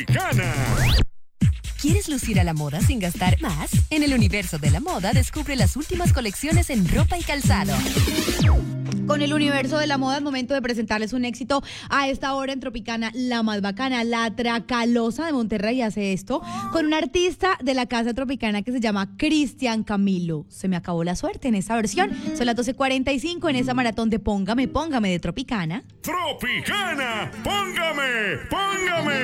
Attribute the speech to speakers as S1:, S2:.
S1: Tropicana. ¿Quieres lucir a la moda sin gastar más? En el universo de la moda, descubre las últimas colecciones en ropa y calzado.
S2: Con el universo de la moda es momento de presentarles un éxito a esta hora en Tropicana, la más bacana, la Tracalosa de Monterrey hace esto con un artista de la casa tropicana que se llama Cristian Camilo. Se me acabó la suerte en esta versión. Son las 12:45 en esa maratón de Póngame de Tropicana.
S3: ¡Tropicana! ¡Póngame! ¡Póngame!